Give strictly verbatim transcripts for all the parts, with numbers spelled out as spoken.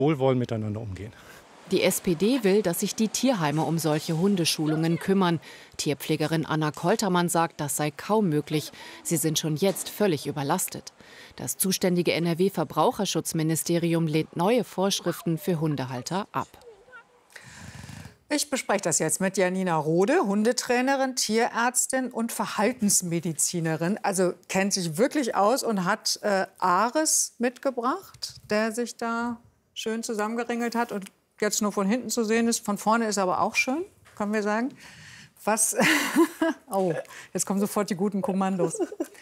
wohlwollend miteinander umgehen. Die S P D will, dass sich die Tierheime um solche Hundeschulungen kümmern. Tierpflegerin Anna Koltermann sagt, das sei kaum möglich. Sie sind schon jetzt völlig überlastet. Das zuständige N R W-Verbraucherschutzministerium lehnt neue Vorschriften für Hundehalter ab. Ich bespreche das jetzt mit Janina Rode, Hundetrainerin, Tierärztin und Verhaltensmedizinerin. Also kennt sich wirklich aus und hat äh, Ares mitgebracht, der sich da schön zusammengeringelt hat und jetzt nur von hinten zu sehen ist. Von vorne ist er aber auch schön, können wir sagen. Was? Oh, jetzt kommen sofort die guten Kommandos.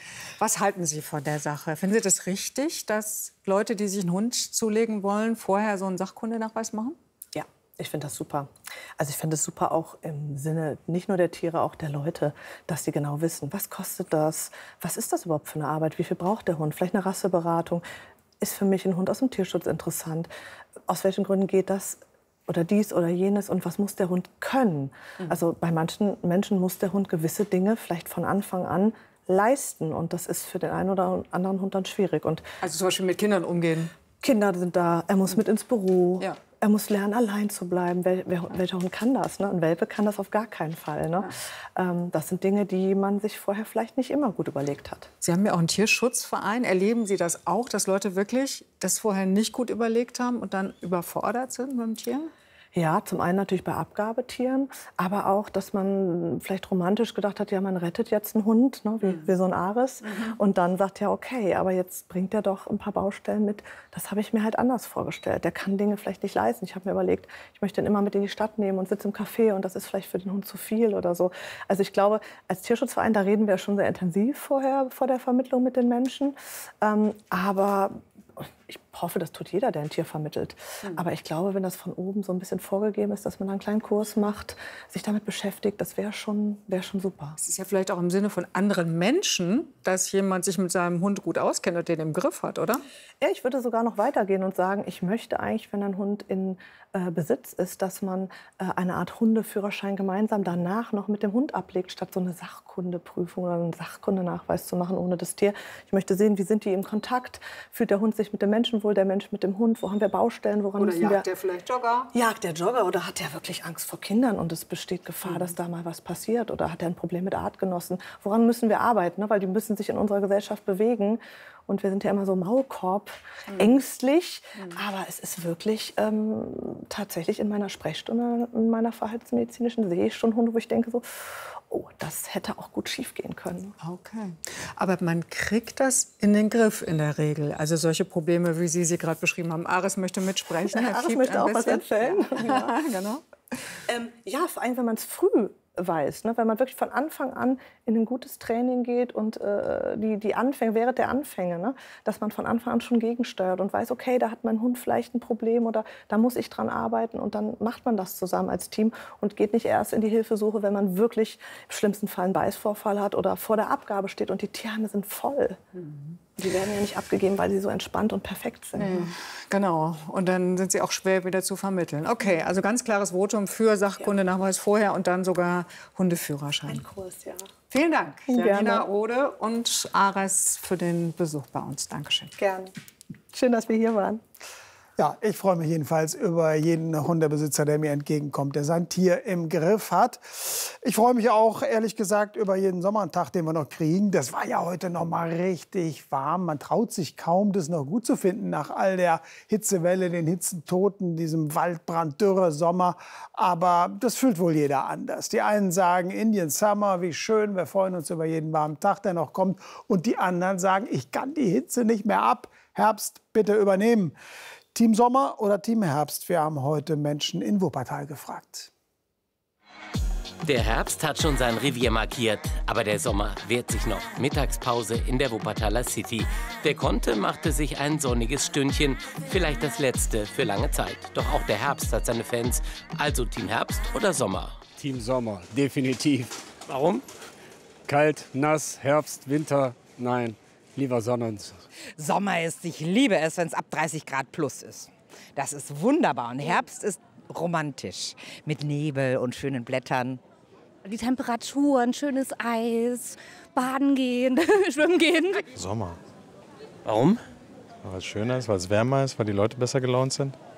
Was halten Sie von der Sache? Finden Sie das richtig, dass Leute, die sich einen Hund zulegen wollen, vorher so einen Sachkundenachweis machen? Ja, ich finde das super. Also ich finde es super auch im Sinne nicht nur der Tiere, auch der Leute, dass sie genau wissen, was kostet das, was ist das überhaupt für eine Arbeit, wie viel braucht der Hund, vielleicht eine Rasseberatung. Ist für mich ein Hund aus dem Tierschutz interessant? Aus welchen Gründen geht das? Oder dies oder jenes und was muss der Hund können? Mhm. Also bei manchen Menschen muss der Hund gewisse Dinge vielleicht von Anfang an leisten und das ist für den einen oder anderen Hund dann schwierig. Und also zum Beispiel mit Kindern umgehen? Kinder sind da, er muss mit ins Büro, ja. Er muss lernen, allein zu bleiben. Wel welcher Hund kann das? Ne? Ein Welpe kann das auf gar keinen Fall. Ne? Ja. Ähm, das sind Dinge, die man sich vorher vielleicht nicht immer gut überlegt hat. Sie haben ja auch einen Tierschutzverein. Erleben Sie das auch, dass Leute wirklich das vorher nicht gut überlegt haben und dann überfordert sind mit dem Tier? Ja, zum einen natürlich bei Abgabetieren, aber auch, dass man vielleicht romantisch gedacht hat, ja, man rettet jetzt einen Hund, ne, wie, mhm. wie so ein Ares. Mhm. Und dann sagt ja, okay, aber jetzt bringt er doch ein paar Baustellen mit. Das habe ich mir halt anders vorgestellt. Der kann Dinge vielleicht nicht leisten. Ich habe mir überlegt, ich möchte ihn immer mit in die Stadt nehmen und sitze im Café und das ist vielleicht für den Hund zu viel oder so. Also ich glaube, als Tierschutzverein, da reden wir schon sehr intensiv vorher, vor der Vermittlung mit den Menschen. Ähm, aber ich hoffe, das tut jeder, der ein Tier vermittelt. Mhm. Aber ich glaube, wenn das von oben so ein bisschen vorgegeben ist, dass man einen kleinen Kurs macht, sich damit beschäftigt, das wäre schon, wär schon super. Es ist ja vielleicht auch im Sinne von anderen Menschen, dass jemand sich mit seinem Hund gut auskennt und den im Griff hat, oder? Ja, ich würde sogar noch weitergehen und sagen, ich möchte eigentlich, wenn ein Hund in äh, Besitz ist, dass man äh, eine Art Hundeführerschein gemeinsam danach noch mit dem Hund ablegt, statt so eine Sachkundeprüfung oder einen Sachkundenachweis zu machen ohne das Tier. Ich möchte sehen, wie sind die im Kontakt, fühlt der Hund sich mit dem Menschen wohl, der Mensch mit dem Hund, wo haben wir Baustellen, woran oder müssen wir... jagt der vielleicht Jogger? Jagt der Jogger oder hat der wirklich Angst vor Kindern und es besteht Gefahr, mhm. dass da mal was passiert oder hat er ein Problem mit Artgenossen? Woran müssen wir arbeiten? Ne? Weil die müssen sich in unserer Gesellschaft bewegen und wir sind ja immer so Maulkorb, mhm. ängstlich, mhm. aber es ist wirklich ähm, tatsächlich in meiner Sprechstunde, in meiner verhaltensmedizinischen sehe ich schon Hunde, wo ich denke so, oh, das hätte auch gut schief gehen können. Okay. Aber man kriegt das in den Griff in der Regel. Also solche Probleme, wie Sie sie gerade beschrieben haben. Ares möchte mitsprechen. Ja, Ares möchte auch was erzählen. Ja, genau. Ähm, ja, vor allem, wenn man es früh weiß, ne? Wenn man wirklich von Anfang an in ein gutes Training geht und äh, die, die Anfänge, während der Anfänge, ne? Dass man von Anfang an schon gegensteuert und weiß, okay, da hat mein Hund vielleicht ein Problem oder da muss ich dran arbeiten und dann macht man das zusammen als Team und geht nicht erst in die Hilfesuche, wenn man wirklich im schlimmsten Fall einen Beißvorfall hat oder vor der Abgabe steht und die Tierheime sind voll. Mhm. Die werden ja nicht abgegeben, weil sie so entspannt und perfekt sind. Mhm. Genau. Und dann sind sie auch schwer wieder zu vermitteln. Okay, also ganz klares Votum für Sachkundenachweis vorher und dann sogar Hundeführerschein. Ein Kurs, ja. Vielen Dank, Gerne. Janina Rode und Ares, für den Besuch bei uns. Dankeschön. Gerne. Schön, dass wir hier waren. Ja, ich freue mich jedenfalls über jeden Hundebesitzer, der mir entgegenkommt, der sein Tier im Griff hat. Ich freue mich auch, ehrlich gesagt, über jeden Sommertag, den wir noch kriegen. Das war ja heute noch mal richtig warm. Man traut sich kaum, das noch gut zu finden nach all der Hitzewelle, den Hitzentoten, diesem Waldbrand, Dürre, Sommer. Aber das fühlt wohl jeder anders. Die einen sagen, Indian Summer, wie schön, wir freuen uns über jeden warmen Tag, der noch kommt. Und die anderen sagen, ich kann die Hitze nicht mehr ab. Herbst, bitte übernehmen. Team Sommer oder Team Herbst? Wir haben heute Menschen in Wuppertal gefragt. Der Herbst hat schon sein Revier markiert, aber der Sommer wehrt sich noch. Mittagspause in der Wuppertaler City. Wer konnte, machte sich ein sonniges Stündchen, vielleicht das letzte für lange Zeit. Doch auch der Herbst hat seine Fans. Also Team Herbst oder Sommer? Team Sommer, definitiv. Warum? Kalt, nass, Herbst, Winter, nein, lieber Sonne. Sommer ist, ich liebe es, wenn es ab dreißig Grad plus ist. Das ist wunderbar. Und Herbst ist romantisch. Mit Nebel und schönen Blättern. Die Temperaturen, schönes Eis, baden gehen, schwimmen gehen. Sommer. Warum? Weil es schöner ist, weil es wärmer ist, weil die Leute besser gelaunt sind.